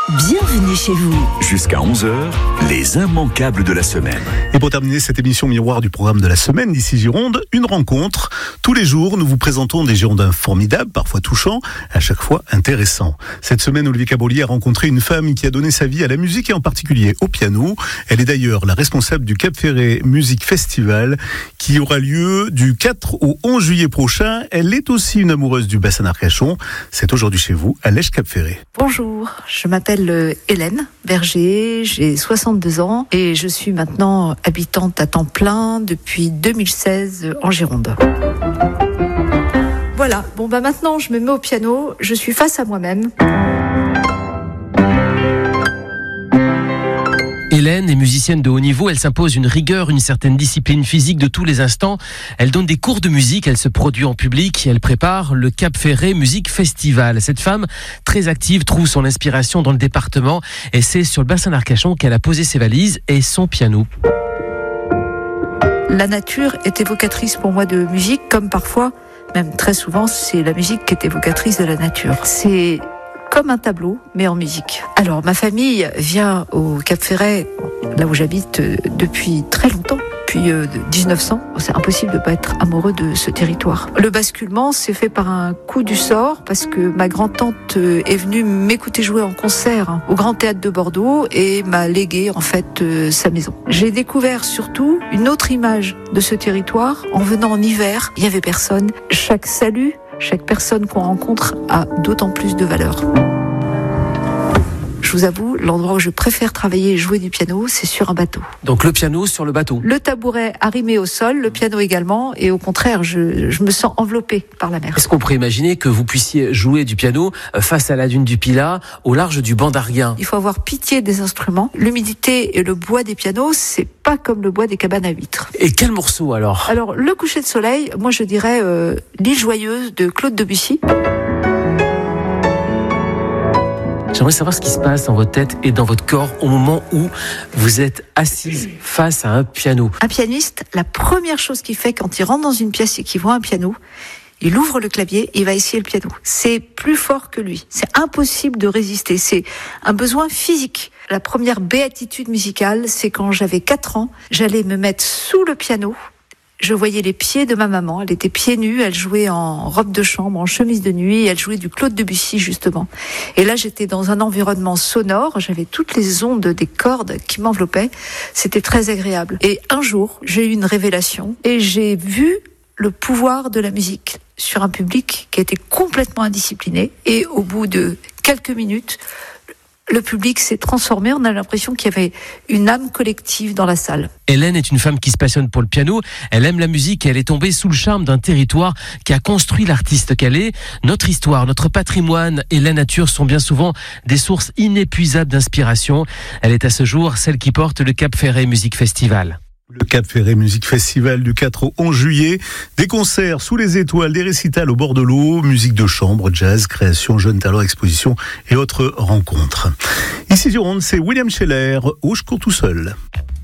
bienvenue chez vous. Jusqu'à 11h, les immanquables de la semaine. Et pour terminer cette émission miroir du programme de la semaine d'ici Gironde, une rencontre. Tous les jours, nous vous présentons des Girondins formidables, parfois touchants, à chaque fois intéressants. Cette semaine, Olivier Cabolier a rencontré une femme qui a donné sa vie à la musique et en particulier au piano. Elle est d'ailleurs la responsable du Cap Ferret Music Festival qui aura lieu du 4 au 11 juillet prochain. Elle est aussi une amoureuse du bassin d'Arcachon. C'est aujourd'hui chez vous, à Lèche Cap Ferret. Bonjour, je m'appelle Hélène Berger, j'ai 62 ans et je suis maintenant habitante à temps plein depuis 2016 en Gironde. Voilà, maintenant je me mets au piano, je suis face à moi-même. Hélène est musicienne de haut niveau, elle s'impose une rigueur, une certaine discipline physique de tous les instants. Elle donne des cours de musique, elle se produit en public, elle prépare le Cap Ferret Music Festival. Cette femme, très active, trouve son inspiration dans le département et c'est sur le bassin d'Arcachon qu'elle a posé ses valises et son piano. La nature est évocatrice pour moi de musique, comme parfois, même très souvent, c'est la musique qui est évocatrice de la nature. C'est comme un tableau, mais en musique. Alors, ma famille vient au Cap Ferret, là où j'habite depuis très longtemps, depuis 1900. C'est impossible de ne pas être amoureux de ce territoire. Le basculement s'est fait par un coup du sort, parce que ma grand-tante est venue m'écouter jouer en concert au Grand Théâtre de Bordeaux et m'a légué en fait sa maison. J'ai découvert surtout une autre image de ce territoire. En venant en hiver, il n'y avait personne. Chaque salut, chaque personne qu'on rencontre a d'autant plus de valeur. Je vous avoue, l'endroit où je préfère travailler et jouer du piano, c'est sur un bateau. Donc le piano sur le bateau. Le tabouret arrimé au sol, le piano également, et au contraire, je me sens enveloppée par la mer. Est-ce qu'on pourrait imaginer que vous puissiez jouer du piano face à la dune du Pilat, au large du banc d'Arguin ? Il faut avoir pitié des instruments. L'humidité et le bois des pianos, c'est pas comme le bois des cabanes à huîtres. Et quel morceau alors ? Alors, le coucher de soleil, moi je dirais L'île joyeuse de Claude Debussy. J'aimerais savoir ce qui se passe dans votre tête et dans votre corps au moment où vous êtes assise face à un piano. Un pianiste, la première chose qu'il fait quand il rentre dans une pièce et qu'il voit un piano, il ouvre le clavier et il va essayer le piano. C'est plus fort que lui. C'est impossible de résister. C'est un besoin physique. La première béatitude musicale, c'est quand j'avais 4 ans, j'allais me mettre sous le piano. Je voyais les pieds de ma maman, elle était pieds nus, elle jouait en robe de chambre, en chemise de nuit, elle jouait du Claude Debussy justement. Et là j'étais dans un environnement sonore, j'avais toutes les ondes des cordes qui m'enveloppaient, c'était très agréable. Et un jour, j'ai eu une révélation et j'ai vu le pouvoir de la musique sur un public qui était complètement indiscipliné. Et au bout de quelques minutes, le public s'est transformé, on a l'impression qu'il y avait une âme collective dans la salle. Hélène est une femme qui se passionne pour le piano, elle aime la musique et elle est tombée sous le charme d'un territoire qui a construit l'artiste qu'elle est. Notre histoire, notre patrimoine et la nature sont bien souvent des sources inépuisables d'inspiration. Elle est à ce jour celle qui porte le Cap Ferret Music Festival. Le Cap Ferret Music Festival du 4 au 11 juillet. Des concerts sous les étoiles, des récitals au bord de l'eau, musique de chambre, jazz, création, jeunes talents, expositions et autres rencontres. Ici Gironde, c'est William Scheller, où je cours tout seul.